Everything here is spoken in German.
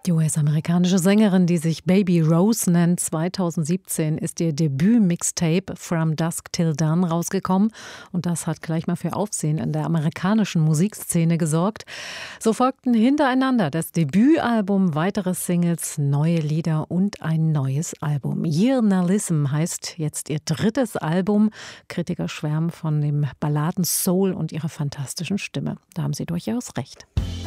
Die US-amerikanische Sängerin, die sich Baby Rose nennt, 2017 ist ihr Debüt-Mixtape From Dusk Till Dawn rausgekommen. Und das hat gleich mal für Aufsehen in der amerikanischen Musikszene gesorgt. So folgten hintereinander das Debütalbum, weitere Singles, neue Lieder und ein neues Album. Yearnalism heißt jetzt ihr drittes Album. Kritiker schwärmen von dem Balladen-Soul und ihrer fantastischen Stimme. Da haben sie durchaus recht.